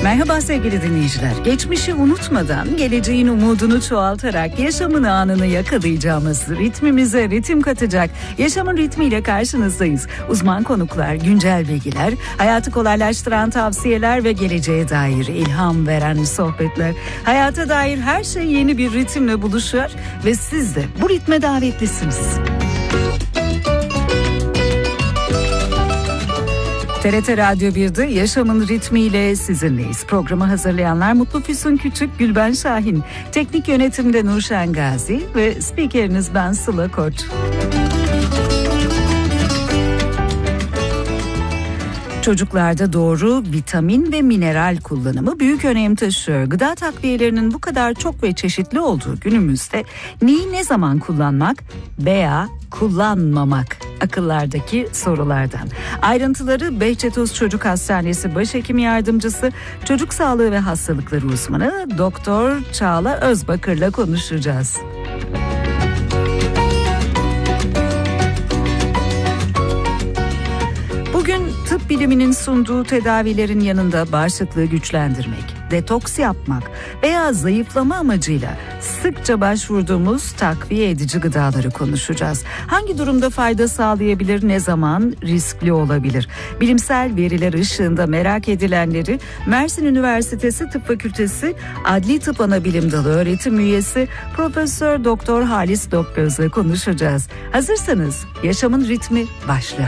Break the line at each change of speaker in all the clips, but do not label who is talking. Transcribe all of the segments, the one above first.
Merhaba sevgili dinleyiciler. Geçmişi unutmadan, geleceğin umudunu çoğaltarak yaşamın anını yakalayacağımız, ritmimize ritim katacak yaşamın ritmiyle karşınızdayız. Uzman konuklar, güncel bilgiler, hayatı kolaylaştıran tavsiyeler ve geleceğe dair ilham veren sohbetler. Hayata dair her şey yeni bir ritimle buluşuyor ve siz de bu ritme davetlisiniz. TRT Radyo 1'de yaşamın ritmiyle sizinleyiz. Programı hazırlayanlar Mutlu Füsun Küçük, Gülben Şahin. Teknik yönetimde Nurşen Gazi ve spikeriniz ben Sıla Koç. Çocuklarda doğru vitamin ve mineral kullanımı büyük önem taşıyor. Gıda takviyelerinin bu kadar çok ve çeşitli olduğu günümüzde neyi ne zaman kullanmak veya kullanmamak akıllardaki sorulardan. Ayrıntıları Behçet Uz Çocuk Hastanesi Başhekim Yardımcısı, Çocuk Sağlığı ve Hastalıkları Uzmanı Doktor Çağla Özbakır'la konuşacağız. Bugün tıp biliminin sunduğu tedavilerin yanında bağışıklığı güçlendirmek, detoks yapmak veya zayıflama amacıyla sıkça başvurduğumuz takviye edici gıdaları konuşacağız. Hangi durumda fayda sağlayabilir, ne zaman riskli olabilir? Bilimsel veriler ışığında merak edilenleri Mersin Üniversitesi Tıp Fakültesi Adli Tıp Anabilim Dalı öğretim üyesi Profesör Doktor Halis Dokgöz'le konuşacağız. Hazırsanız yaşamın ritmi başlıyor.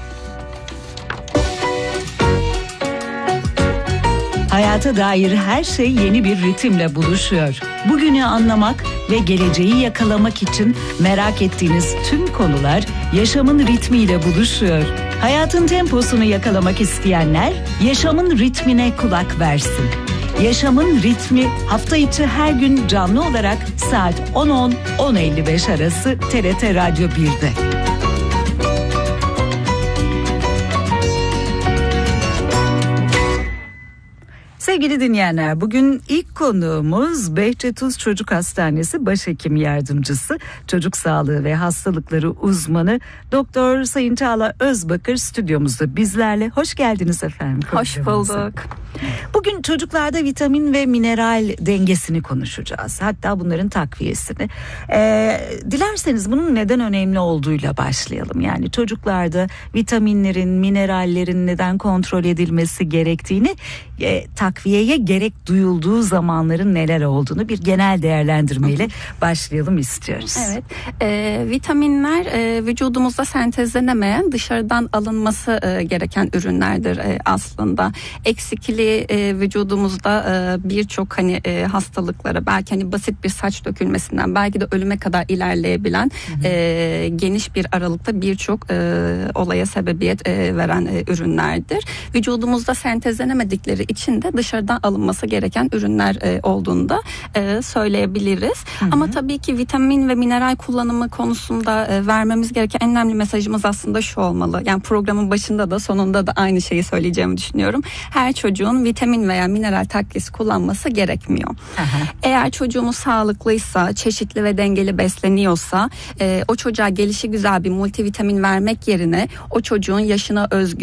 Hayata dair her şey yeni bir ritimle buluşuyor. Bugünü anlamak ve geleceği yakalamak için merak ettiğiniz tüm konular yaşamın ritmiyle buluşuyor. Hayatın temposunu yakalamak isteyenler yaşamın ritmine kulak versin. Yaşamın ritmi hafta içi her gün canlı olarak saat 10.10-10.55 arası TRT Radyo 1'de. Sevgili dinleyenler, bugün ilk konuğumuz Behçet Uz Çocuk Hastanesi Başhekim Yardımcısı, Çocuk Sağlığı ve Hastalıkları Uzmanı Doktor Sayın Çağla Özbakır stüdyomuzda bizlerle. Hoş geldiniz efendim.
Hoş bulduk.
Bugün çocuklarda vitamin ve mineral dengesini konuşacağız. Hatta bunların takviyesini. Dilerseniz bunun neden önemli olduğuyla başlayalım. Yani çocuklarda vitaminlerin, minerallerin neden kontrol edilmesi gerektiğini, takviyeye gerek duyulduğu zamanların neler olduğunu bir genel değerlendirmeyle başlayalım istiyoruz.
Evet, vitaminler vücudumuzda sentezlenemeyen, dışarıdan alınması gereken ürünlerdir aslında. Eksikliği vücudumuzda birçok hastalıklara, belki basit bir saç dökülmesinden belki de ölüme kadar ilerleyebilen geniş bir aralıkta birçok olaya sebebiyet veren ürünlerdir. Vücudumuzda sentezlenemedikleri için de dışarıdan alınması gereken ürünler olduğunu da söyleyebiliriz. Ama tabii ki vitamin ve mineral kullanımı konusunda vermemiz gereken en önemli mesajımız aslında şu olmalı. Yani programın başında da sonunda da aynı şeyi söyleyeceğimi düşünüyorum. Her çocuğun vitamin veya mineral takviyesi kullanması gerekmiyor. Eğer çocuğumuz sağlıklıysa, çeşitli ve dengeli besleniyorsa, o çocuğa gelişi güzel bir multivitamin vermek yerine o çocuğun yaşına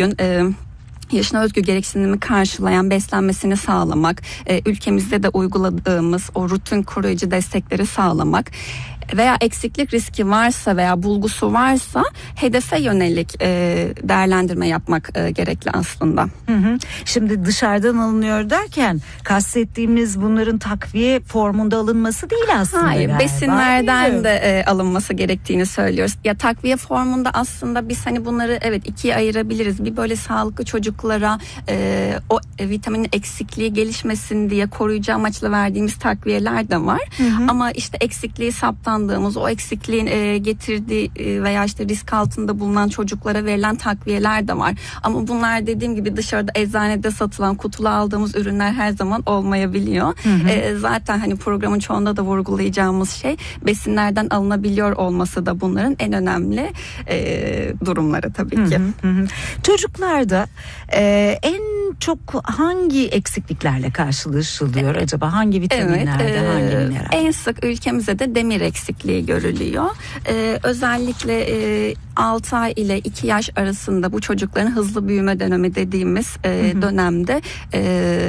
özgü gereksinimi karşılayan beslenmesini sağlamak, ülkemizde de uyguladığımız o rutin koruyucu destekleri sağlamak veya eksiklik riski varsa veya bulgusu varsa hedefe yönelik değerlendirme yapmak gerekli aslında.
Şimdi dışarıdan alınıyor derken kastettiğimiz bunların takviye formunda alınması değil aslında.
Hayır, besinlerden de alınması gerektiğini söylüyoruz. Ya takviye formunda aslında biz bunları ikiye ayırabiliriz. Bir böyle sağlıklı çocuklara o vitaminin eksikliği gelişmesin diye koruyucu amaçla verdiğimiz takviyeler de var. Ama eksikliği saptan o eksikliğin getirdiği veya risk altında bulunan çocuklara verilen takviyeler de var. Ama bunlar dediğim gibi dışarıda eczanede satılan kutulu aldığımız ürünler her zaman olmayabiliyor. Zaten programın çoğunda da vurgulayacağımız şey besinlerden alınabiliyor olması da bunların en önemli durumları tabii ki.
Çocuklarda en çok hangi eksikliklerle karşılaşılıyor acaba? Hangi vitaminlerde, hangi mineral?
En sık ülkemizde de demir eksikliği görülüyor. Özellikle 6 ay ile 2 yaş arasında bu çocukların hızlı büyüme dönemi dediğimiz dönemde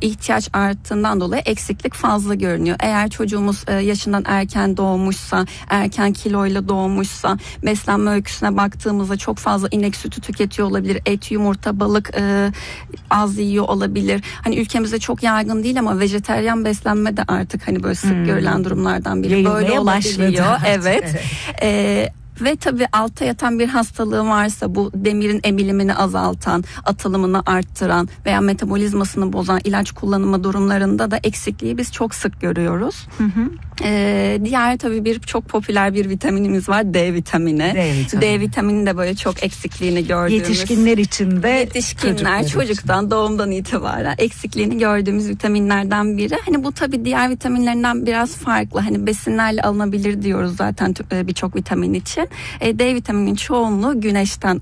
ihtiyaç arttığından dolayı eksiklik fazla görünüyor. Eğer çocuğumuz yaşından erken doğmuşsa, erken kiloyla doğmuşsa, beslenme öyküsüne baktığımızda çok fazla inek sütü tüketiyor olabilir. Et, yumurta, balık az yiyor olabilir. Hani ülkemizde çok yaygın değil ama vejeteryan beslenme de artık hani böyle sık görülen durumlardan biri.
Yayılmaya
Böyle olabiliyor.
başladı.
Evet. Ve tabii altta yatan bir hastalığı varsa, bu demirin emilimini azaltan, atılımını arttıran veya metabolizmasını bozan ilaç kullanımı durumlarında da eksikliği biz çok sık görüyoruz. Diğer tabii bir çok popüler bir vitaminimiz var, D vitamini. D vitamini de böyle çok eksikliğini gördüğümüz.
Yetişkinler için de
yetişkinler çocuktan doğumdan itibaren eksikliğini gördüğümüz vitaminlerden biri. Hani bu tabii diğer vitaminlerinden biraz farklı. Hani besinlerle alınabilir diyoruz zaten birçok vitamin için. D vitaminin çoğunluğu güneşten